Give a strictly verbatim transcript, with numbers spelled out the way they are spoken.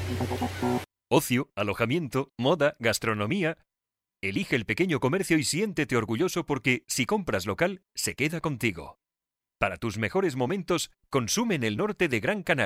Ocio, alojamiento, moda, gastronomía. Elige el pequeño comercio y siéntete orgulloso porque, si compras local, se queda contigo. Para tus mejores momentos, consume en el norte de Gran Canaria.